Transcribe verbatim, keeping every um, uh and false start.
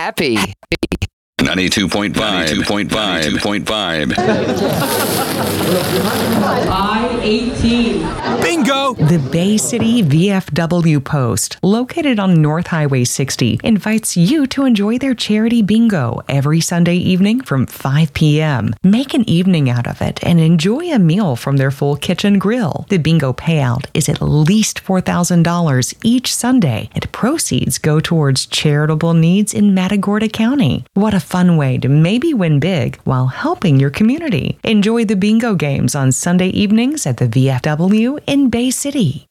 happy. ninety-two point five, ninety-two point five, ninety-two point five. I eighteen. Bingo! The Bay City V F W Post, located on North Highway sixty, invites you to enjoy their charity bingo every Sunday evening from five p.m. Make an evening out of it and enjoy a meal from their full kitchen grill. The bingo payout is at least four thousand dollars each Sunday, and proceeds go towards charitable needs in Matagorda County. What a fun way to maybe win big while helping your community. Enjoy the bingo games on Sunday evenings at the V F W in Bay City.